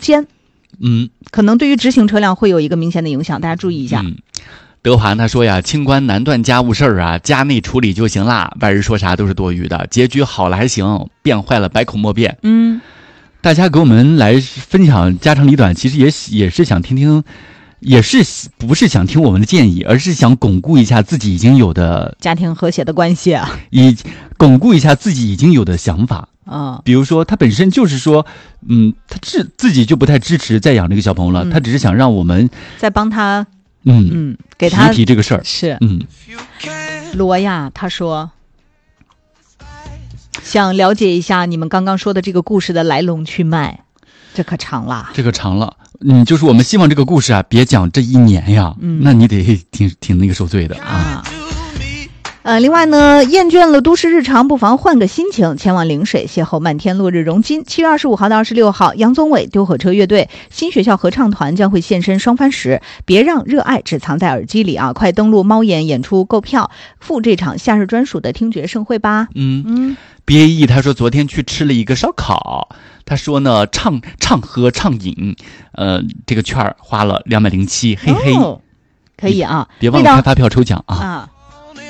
间，可能对于直行车辆会有一个明显的影响，大家注意一下。 德华他说呀，清官难断家务事儿啊，家内处理就行啦，外人说啥都是多余的，结局好了还行，变坏了百口莫辩。大家给我们来分享家长里短，其实也是想听听，也是不是想听我们的建议，而是想巩固一下自己已经有的家庭和谐的关系啊， 巩固一下自己已经有的想法。比如说他本身就是说，他自己就不太支持再养这个小朋友了，他只是想让我们再帮他，给提他一提这个事儿。 是，罗亚他说，想了解一下你们刚刚说的这个故事的来龙去脉，这可长了。 就是我们希望这个故事啊，别讲这1年呀，那你得挺那个受罪的啊。 另外呢，厌倦了都市日常，不妨换个心情，前往陵水邂逅漫天落日荣金。7月25号到26号，杨宗纬丢火车乐队新学校合唱团将会现身双帆石，别让热爱只藏在耳机里啊！快登录猫眼演出购票，赴这场夏日专属的听觉盛会吧。 BAE 他说昨天去吃了一个烧烤，他说呢畅喝畅饮，这个券花了207，嘿嘿。 可以啊， 别忘了开发票抽奖啊！